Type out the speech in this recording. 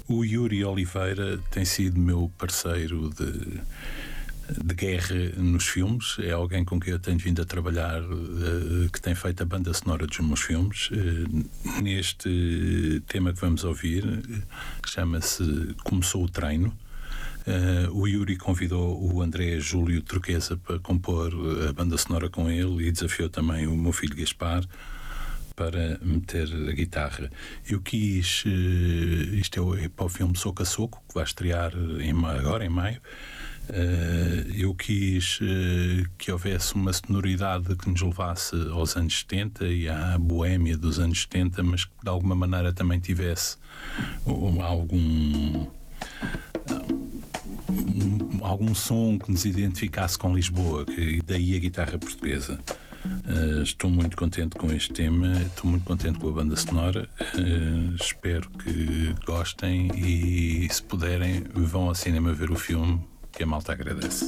O Yuri Oliveira tem sido meu parceiro de guerra nos filmes. É alguém com quem eu tenho vindo a trabalhar, que tem feito a banda sonora dos meus filmes. Neste tema que vamos ouvir, que chama-se Começou o Treino, o Yuri convidou o André Júlio Turquesa para compor a banda sonora com ele e desafiou também o meu filho Gaspar para meter a guitarra. Eu quis, isto é para o filme Soco a Soco, que vai estrear agora em maio. Eu quis que houvesse uma sonoridade que nos levasse aos anos 70 e à boémia dos anos 70, mas que de alguma maneira também tivesse algum som que nos identificasse com Lisboa, e daí a guitarra portuguesa. Estou muito contente com este tema, estou muito contente com a banda sonora. Espero que gostem e, se puderem, vão ao cinema ver o filme, que a malta agradece.